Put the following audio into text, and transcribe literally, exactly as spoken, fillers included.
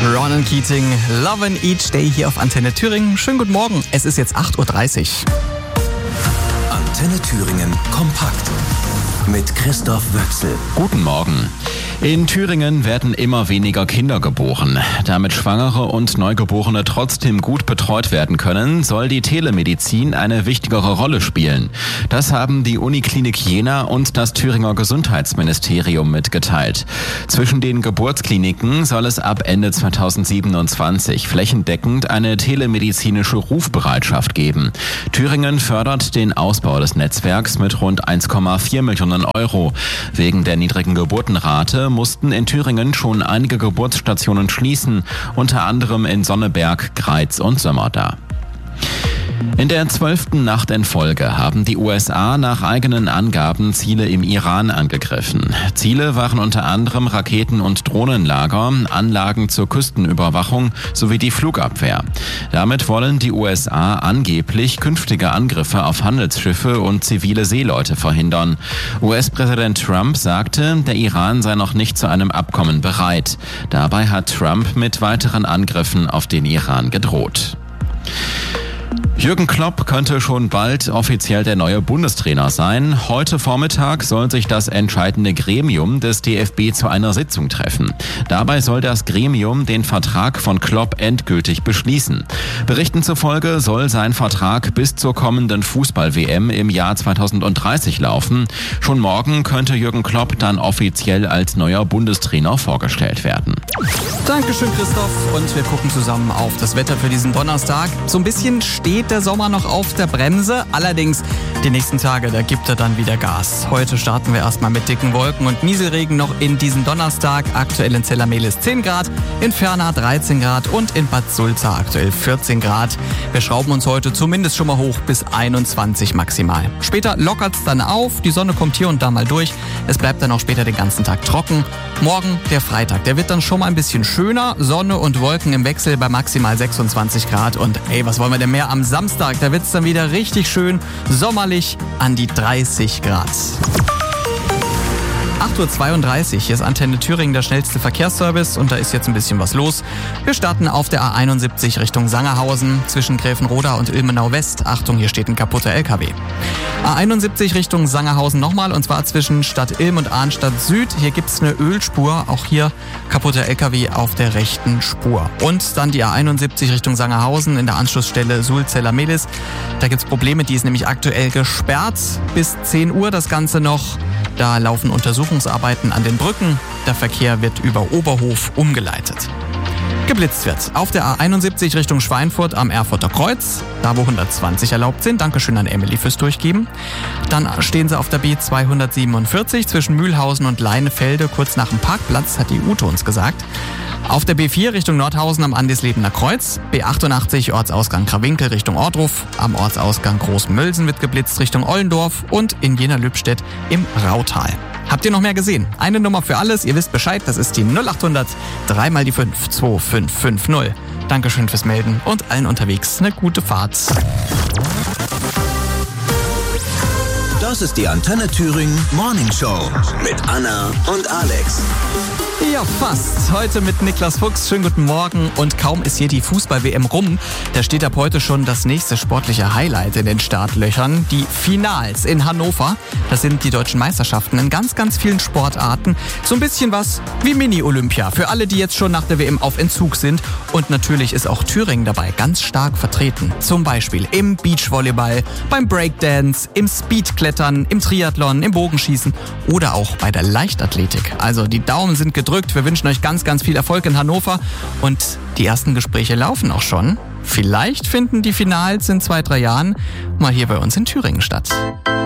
Ronan Keating, Lovin' Each Day hier auf Antenne Thüringen. Schönen guten Morgen, es ist jetzt acht Uhr dreißig. Antenne Thüringen kompakt mit Christoph Wöchsel. Guten Morgen. In Thüringen werden immer weniger Kinder geboren. Damit Schwangere und Neugeborene trotzdem gut betreut werden können, soll die Telemedizin eine wichtigere Rolle spielen. Das haben die Uniklinik Jena und das Thüringer Gesundheitsministerium mitgeteilt. Zwischen den Geburtskliniken soll es ab Ende zweitausendsiebenundzwanzig flächendeckend eine telemedizinische Rufbereitschaft geben. Thüringen fördert den Ausbau des Netzwerks mit rund eins Komma vier Millionen Euro. Wegen der niedrigen Geburtenrate mussten in Thüringen schon einige Geburtsstationen schließen, unter anderem in Sonneberg, Greiz und Sömmerda. In der zwölften Nacht in Folge haben die U S A nach eigenen Angaben Ziele im Iran angegriffen. Ziele waren unter anderem Raketen- und Drohnenlager, Anlagen zur Küstenüberwachung sowie die Flugabwehr. Damit wollen die U S A angeblich künftige Angriffe auf Handelsschiffe und zivile Seeleute verhindern. U S-Präsident Trump sagte, der Iran sei noch nicht zu einem Abkommen bereit. Dabei hat Trump mit weiteren Angriffen auf den Iran gedroht. Jürgen Klopp könnte schon bald offiziell der neue Bundestrainer sein. Heute Vormittag soll sich das entscheidende Gremium des D F B zu einer Sitzung treffen. Dabei soll das Gremium den Vertrag von Klopp endgültig beschließen. Berichten zufolge soll sein Vertrag bis zur kommenden Fußball-W M im Jahr zweitausenddreißig laufen. Schon morgen könnte Jürgen Klopp dann offiziell als neuer Bundestrainer vorgestellt werden. Dankeschön, Christoph. Und wir gucken zusammen auf das Wetter für diesen Donnerstag. So ein bisschen steht der Sommer noch auf der Bremse. Allerdings, die nächsten Tage, da gibt er dann wieder Gas. Heute starten wir erstmal mit dicken Wolken und Nieselregen noch in diesen Donnerstag. Aktuell in Zellermelis zehn Grad, in Ferna dreizehn Grad und in Bad Sulza aktuell vierzehn Grad. Wir schrauben uns heute zumindest schon mal hoch bis einundzwanzig maximal. Später lockert es dann auf, die Sonne kommt hier und da mal durch. Es bleibt dann auch später den ganzen Tag trocken. Morgen, der Freitag, der wird dann schon mal ein bisschen schöner. Sonne und Wolken im Wechsel bei maximal sechsundzwanzig Grad. Und ey, was wollen wir denn mehr am Samstag? Da wird es dann wieder richtig schön sommerlich an die dreißig Grad. acht Uhr zweiunddreißig, hier ist Antenne Thüringen, der schnellste Verkehrsservice und da ist jetzt ein bisschen was los. Wir starten auf der A einundsiebzig Richtung Sangerhausen zwischen Gräfenroda und Ilmenau West. Achtung, hier steht ein kaputter L K W. A einundsiebzig Richtung Sangerhausen nochmal und zwar zwischen Stadt Ilm und Arnstadt Süd. Hier gibt es eine Ölspur, auch hier kaputter L K W auf der rechten Spur. Und dann die A einundsiebzig Richtung Sangerhausen in der Anschlussstelle Suhl-Zellermelis. Da gibt es Probleme, die ist nämlich aktuell gesperrt. Bis zehn Uhr das Ganze noch. Da laufen Untersuchungsarbeiten an den Brücken. Der Verkehr wird über Oberhof umgeleitet. Geblitzt wird auf der A einundsiebzig Richtung Schweinfurt am Erfurter Kreuz, da wo hundertzwanzig erlaubt sind. Dankeschön an Emily fürs Durchgeben. Dann stehen sie auf der B zweihundertsiebenundvierzig zwischen Mühlhausen und Leinefelde, kurz nach dem Parkplatz, hat die Ute uns gesagt. Auf der B vier Richtung Nordhausen am Andislebener Kreuz, B achtundachtzig Ortsausgang Krawinkel Richtung Ohrdruf, am Ortsausgang Großmölsen wird geblitzt Richtung Ollendorf und in Jena-Lübstedt im Rautal. Habt ihr noch mehr gesehen? Eine Nummer für alles, ihr wisst Bescheid, das ist die null achthundert drei mal die fünf zwei fünf fünf null. Dankeschön fürs Melden und allen unterwegs eine gute Fahrt. Das ist die Antenne Thüringen Morning Show mit Anna und Alex. Ja, fast. Heute mit Niklas Fuchs. Schönen guten Morgen. Und kaum ist hier die Fußball-W M rum, da steht ab heute schon das nächste sportliche Highlight in den Startlöchern. Die Finals in Hannover. Das sind die deutschen Meisterschaften in ganz, ganz vielen Sportarten. So ein bisschen was wie Mini-Olympia für alle, die jetzt schon nach der W M auf Entzug sind. Und natürlich ist auch Thüringen dabei ganz stark vertreten. Zum Beispiel im Beachvolleyball, beim Breakdance, im Speedklettern, im Triathlon, im Bogenschießen oder auch bei der Leichtathletik. Also die Daumen sind gedrückt. Wir wünschen euch ganz, ganz viel Erfolg in Hannover und die ersten Gespräche laufen auch schon. Vielleicht finden die Finals in zwei, drei Jahren mal hier bei uns in Thüringen statt.